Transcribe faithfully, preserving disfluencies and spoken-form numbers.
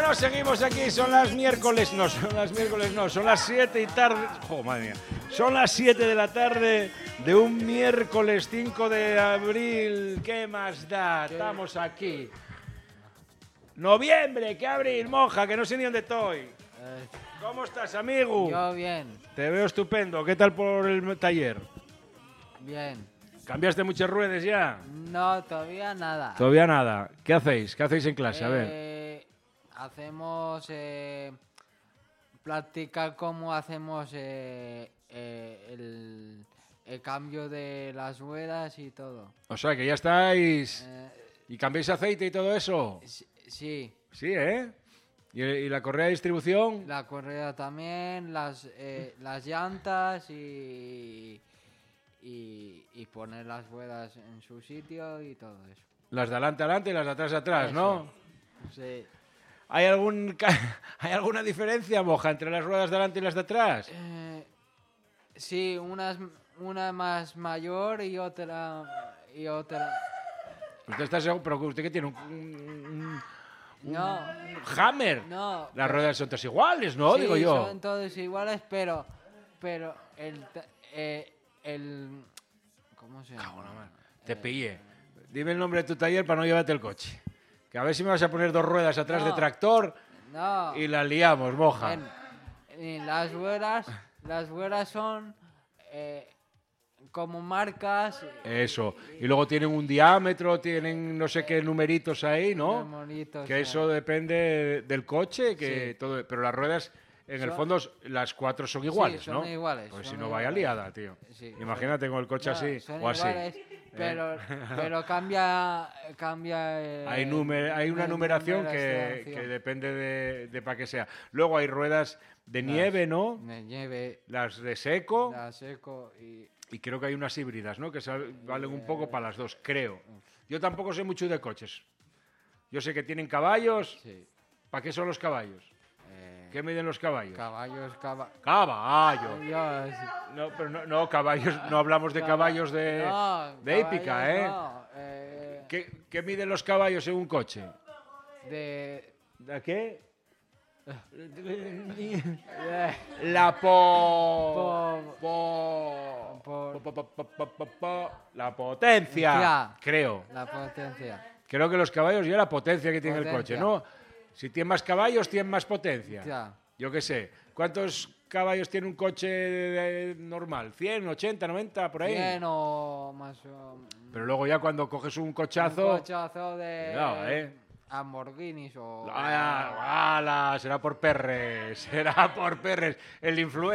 Bueno, seguimos aquí, son las miércoles, no, son las miércoles, no, son las siete y tarde, oh, madre mía, son las siete de la tarde de un miércoles cinco de abril, ¿qué más da? Estamos aquí. Noviembre, ¿qué abril, moja? Que no sé ni dónde estoy. ¿Cómo estás, amigo? Yo bien. Te veo estupendo, ¿qué tal por el taller? Bien. ¿Cambiaste muchas ruedas ya? No, todavía nada. Todavía nada. ¿Qué hacéis? ¿Qué hacéis en clase? A ver. Eh, hacemos eh, practicar cómo hacemos eh, eh, el, el cambio de las ruedas y todo. O sea, que ya estáis... Eh, ¿Y cambiáis aceite y todo eso? sí, sí. Sí, ¿eh? ¿Y, y la correa de distribución? La correa también, las, eh, las llantas y, y, y poner las ruedas en su sitio y todo eso. Las de adelante adelante y las de atrás atrás, Eso. ¿no? Sí. ¿Hay, algún, ca- ¿Hay alguna diferencia, moja, entre las ruedas de adelante y las de atrás? Eh, sí, una, es- una más mayor y otra y otra. ¿Usted está seguro? ¿Pero usted qué tiene? ¿Un, un- un- No, un hammer? no. Las ruedas son todas iguales, ¿no? Sí, Digo yo. son todos iguales, pero pero el ta- eh, el ¿cómo se llama? Te pillé. Dime el nombre de tu taller para no llevarte el coche. Que a ver si me vas a poner dos ruedas atrás No. de tractor No. y las liamos, moja. En- en las ruedas, las ruedas son eh, como marcas. Eso. Y luego tienen un diámetro, tienen no sé qué numeritos ahí, ¿no? Monitos, Que eso depende del coche, que Sí. todo, pero las ruedas, en el Son- fondo, las cuatro son iguales, son ¿no? iguales, Pues si son no vaya iguales. liada, tío. Sí. Imagínate con el coche No, así son o así. iguales, pero, pero cambia, cambia eh, Hay, numer- hay una la numeración que, numeración. que depende de, de para qué sea. Luego hay ruedas de nieve, ¿no? De nieve, Las de seco. la seco y Y creo que hay unas híbridas, ¿no? Que sal- valen un poco para las dos, creo. Yo tampoco sé mucho de coches. Yo sé que tienen caballos. sí. ¿Para qué son los caballos? eh, ¿Qué miden los caballos? caballos, caba- Caballos. Dios. No, pero no, no, caballos, no hablamos de Caba- caballos de, No, de hípica, caballos ¿eh? no, eh, ¿Qué, qué miden los caballos en un coche? de ¿De qué? eh, La po... Po- po- por- po- po- po- po- po- po- La potencia. Ya. Creo. la potencia. Creo que los caballos ya la potencia que tiene el Potencia. coche, ¿no? Si tiene más caballos, tiene más potencia. Ya. Yo qué sé. ¿Cuántos caballos tiene un coche de- de- normal? ¿cien, ochenta, noventa, por ahí? cien o más o Pero luego ya cuando coges un un cochazo... cochazo de Cuidado, eh. Lamborghinis o ¡Ala! ¡Ala! Será por perres. Será por perres. El influencer.